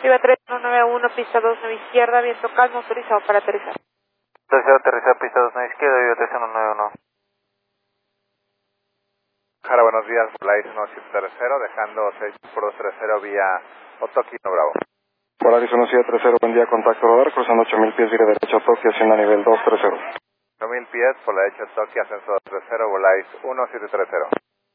Viva 3191, pista 29 izquierda, viento calmo, autorizado para aterrizar. Autorizado aterrizar, pista 29 izquierda, Viva 3191. Jara, buenos días, Blaze 1730, dejando 6 por 230 vía Otoki, no Bravo. Polaris 1730, buen día, contacto radar, cruzando 8000 pies, gire derecho a Tokio, haciendo a nivel 230. 8000 pies, por la derecha Tokio, ascenso 230, Blaze 1730.